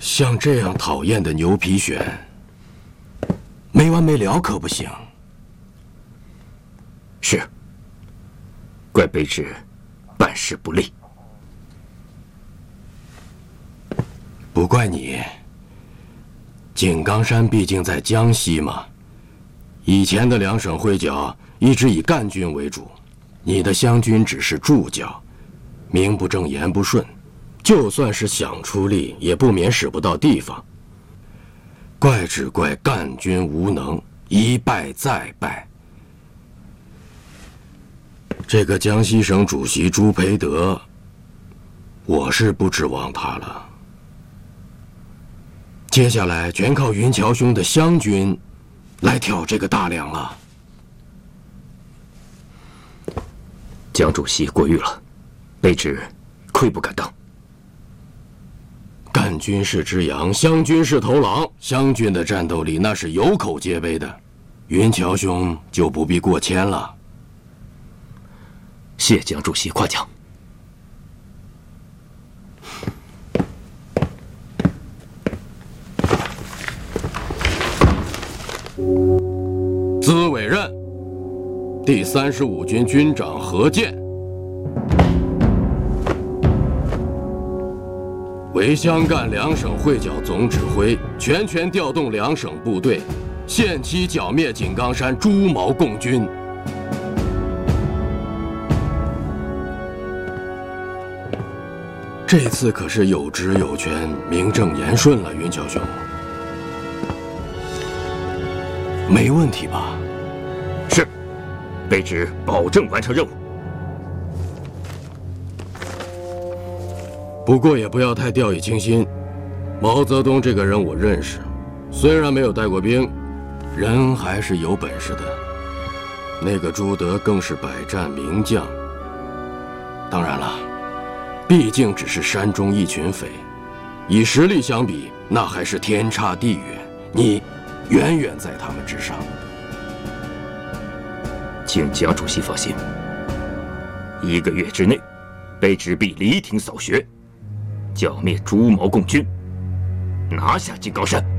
像这样讨厌的牛皮癣，没完没了可不行。 是，怪卑职办事不力。 不怪你。井冈山毕竟在江西嘛，以前的两省会剿一直以赣军为主，你的湘军只是助教，名不正言不顺，就算是想出力，也不免使不到地方。怪只怪赣军无能，一败再败。这个江西省主席朱培德，我是不指望他了。接下来全靠云桥兄的湘军来挑这个大梁了。 江主席过誉了，卑职愧不敢当。 赣军是只羊，湘军是头狼，湘军的战斗力那是有口皆碑的，云桥兄就不必过谦了。 谢江主席夸奖。 兹委任第35军军长何健为湘赣两省会剿总指挥，全权调动两省部队，限期剿灭井冈山朱毛共军。这次可是有职有权，名正言顺了，云桥兄。没问题吧？ 是，卑职保证完成任务。 不过也不要太掉以轻心。毛泽东这个人我认识，虽然没有带过兵，人还是有本事的。那个朱德更是百战名将。当然了，毕竟只是山中一群匪，以实力相比，那还是天差地远。你远远在他们之上。 请江主席放心，1个月之内，卑职必离庭扫穴，剿灭朱毛共军，拿下井冈山。